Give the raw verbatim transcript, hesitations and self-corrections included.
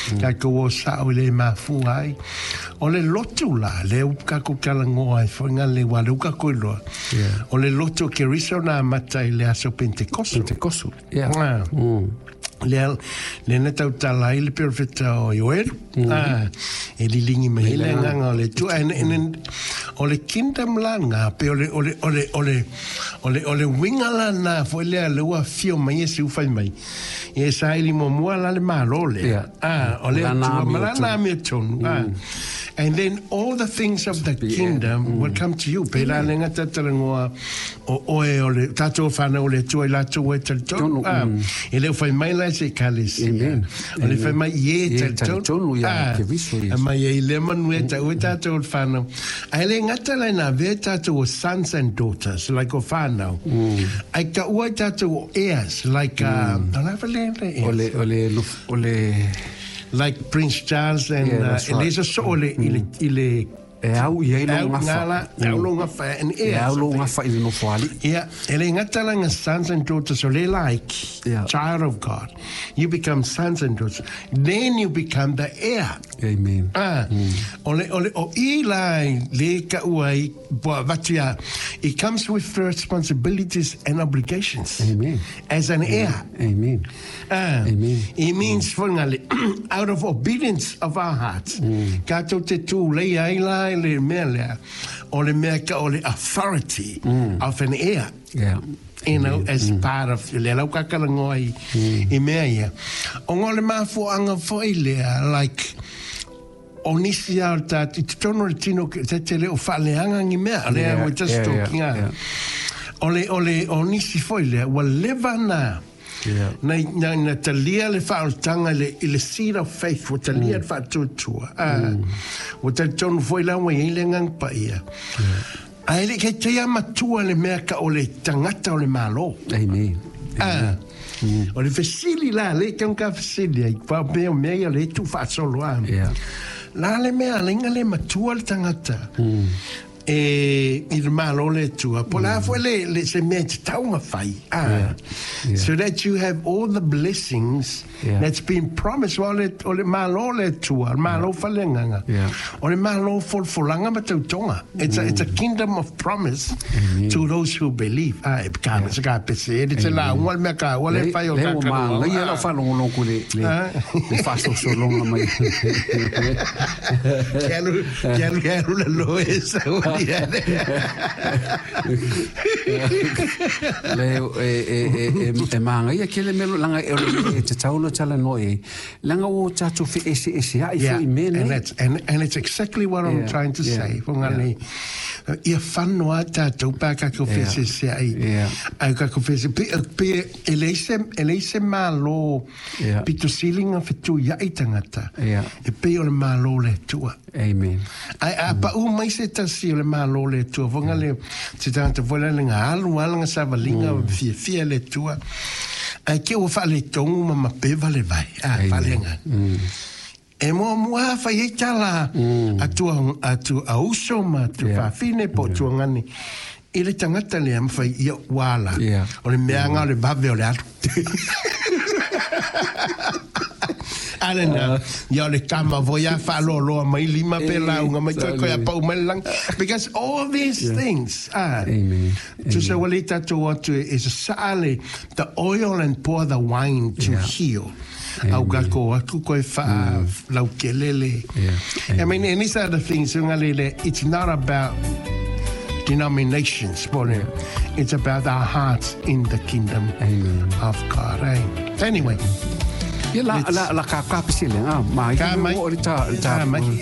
Ka ko sa o le mafu ai. O le lotu la, le uka ko kalangoa e whainga le wale uka koiloa. O le lotu ke riso na matai le aso Pentekosu. Pentekosu, yeah. Ah. Mm. Le le na tau tala i le perfecta o Joel. Ah. E li lingi me le nganga o le tu. En, en, o le kingdom langa, pe o le, o le, o le, o le, o le, o le winga la na, fo le a leua fio mai e si ufai mai. E sa ili mo mua la le malo le. Ah. O le tua malana me tonu. Ah. And then all the things of the kingdom mm. will come to you. Pe la lenga tatarangoa o oe o le tato whana o le tua i lato o e taltonu. Ah. E leo whai mai lai se kalesi. Amen. O le whai mai ie taltonu. Taltonu ia ke viso ia. A mai e le manu e ta o tato o whana. A le ngata lai na ve tato o sons and daughters, like o whanau. Ai ka ua tato o heirs, like uh, o le o le o le like Prince Charles and yeah, uh, Elisa Sole ile ile e au ia ilo ngala e au longa fa en e au longa fa ile no fali yeah ele ngata langa sons and daughters so le like yeah. Child of God, you become sons and daughters, then you become the heir. Amen. Ah mm. ole ole o ilai le ka uai bo vatia, it comes with responsibilities and obligations. Amen. As an heir. Amen. Ah, Amen. It means mm. out of obedience of our hearts. Mm. Ka to te tu le ai lai le mea o le mea ka o le authority mm. of an heir. Yeah. You know, mm. as mm. part of le lau kakalangoa i, mm. i mea ia. O ngole mafu anga foi lea, like, o nisi au tati, te tono le tino, te te leo whaleanga ngi mea, lea, yeah, we're just yeah, talking yeah, out. yeah. Ole, ole, o nisi foi lea, wa leva na, yeah. na, na, na talia le whaotanga le, le seed of faith, wa talia mm. le whaotutua. Ah, wa te tono foi la wa i le ngang pa ia. Ai le ke te amatua le mea ka o le tangata o le malo. Amen. Ah. Mm. O le fesili la, le ke unka fesili, ai pa mea mea le tu fa solo a. Yeah. La le mea lenga le matua le tangata. Mm. E il malo le tua. Po la fo le, le se mea te taunga fai. Ah. Yeah. Yeah. So that you have all the blessings yeah. that's been promised. O le, o le malo le tua, malo yeah. falenganga. Yeah. O le malo fol folanga ma tautonga. It's, mm. a, it's a kingdom of promise mm. to those who believe. Ah, e ka me se ka pese. E te la, ua me ka, ua le fai o ka ka. Le le ia la fa longo longo le, le, le faso so longa mai. Kialu, kialu, kialu le loe sa ua. Le e e e manga ia ke le melo langa e te taulo tala no e langa o tatu fi ese ese ai fi mena and that's and and it's exactly what I'm yeah, trying to yeah, say fongale ia fanno ata to pa ka ko fi ese ai ai ka ko fi pe pe elise elise malo pito ceiling of tu ya itangata e pe o malo le tua. Amen. Ai a pa u mai se tasi le malo le tua vonga le te tanta vola le ngalu ala nga savalinga fie fie le tua ai ke o fa le tongu ma pe vale vai a valenga e mo mo fa ye tala atu atu auso ma tu fa fine po tu ngani ile tangata le am fa ia wala o le meanga le bave o le atu Alena, ya le kama voya falo lo mai lima pela unga mai ko ya pau melang, because all these yeah. things are. Amen. To say well it to what to is sale the oil and pour the wine to yeah. heal. Au ga ko aku ko fa la kelele. I mean, and these are the things it's not about denominations, but yeah. it's about our hearts in the kingdom Amen. Of God. Eh? Anyway. Ia la la la ka ka pisi le ah mai o ta ta